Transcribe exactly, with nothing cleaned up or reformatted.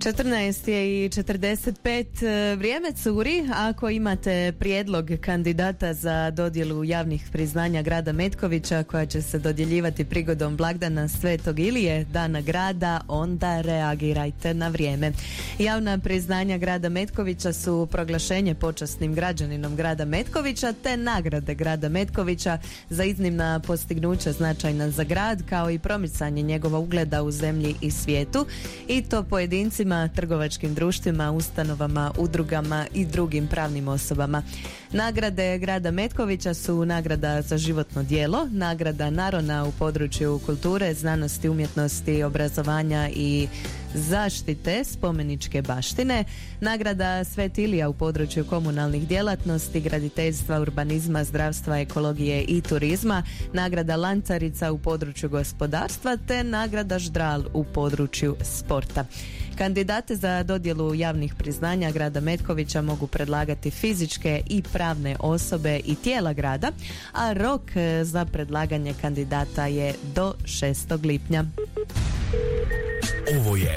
četrnaest je i četrdeset pet, vrijeme curi. Ako imate prijedlog kandidata za dodjelu javnih priznanja grada Metkovića koja će se dodjeljivati prigodom blagdana Svetog Ilije, dana grada, onda reagirajte na vrijeme. Javna priznanja grada Metkovića su proglašenje počasnim građaninom grada Metkovića te nagrade grada Metkovića za iznimna postignuća značajna za grad, kao i promicanje njegova ugleda u zemlji i svijetu, i to pojedincima, trgovačkim društvima, ustanovama, udrugama i drugim pravnim osobama. Nagrade grada Metkovića su nagrada za životno djelo, nagrada Narona u području kulture, znanosti, umjetnosti, obrazovanja i zaštite spomeničke baštine, nagrada Svet Ilija u području komunalnih djelatnosti, graditeljstva, urbanizma, zdravstva, ekologije i turizma, nagrada Lancarica u području gospodarstva te nagrada Ždral u području sporta. Kandidate za dodjelu javnih priznanja grada Metkovića mogu predlagati fizičke i pravne osobe i tijela grada, a rok za predlaganje kandidata je do šestog lipnja. Ovo je